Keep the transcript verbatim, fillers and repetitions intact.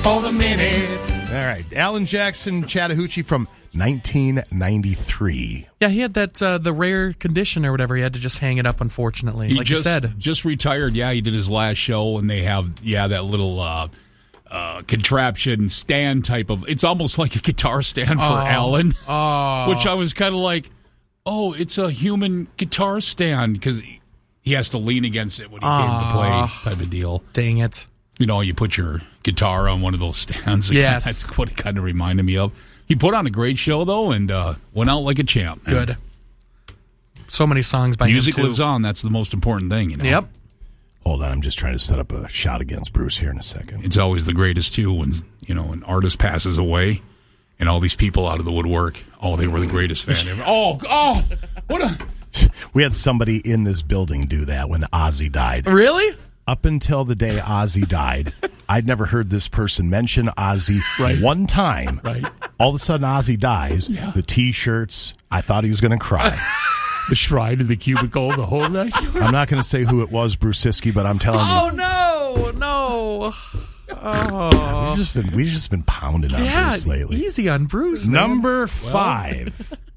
for the minute. All right, Alan Jackson Chattahoochee from nineteen ninety-three. Yeah, he had that uh, the rare condition or whatever. He had to just hang it up, unfortunately. He like just, you said, just retired. Yeah, he did his last show, and they have yeah that little uh, uh, contraption stand type of. It's almost like a guitar stand for Oh. Alan, oh, which I was kind of like, oh, it's a human guitar stand because he, he has to lean against it when he came to play, Oh. type of deal. dang it. You know, you put your guitar on one of those stands. Yes. That's what it kind of reminded me of. He put on a great show, though, and uh, went out like a champ. Man. Good. So many songs by Music him, too. lives on. That's the most important thing, you know. Yep. Hold on, I'm just trying to set up a shot against Bruce here in a second. It's always the greatest, too, when, you know, an artist passes away and all these people out of the woodwork, oh, they were the greatest fan ever. Oh, oh, what a... We had somebody in this building do that when Ozzy died. Really? Up until the day Ozzy died, I'd never heard this person mention Ozzy Right. one time. Right. All of a sudden, Ozzy dies. Yeah. The T-shirts, I thought he was going to cry. The shrine in the cubicle, the whole night. I'm not going to say who it was, Bruceski, but I'm telling Oh, you. no. No. Oh. We've just been, we've just been pounding on Yeah, Bruce lately. easy on Bruce, man. Number five.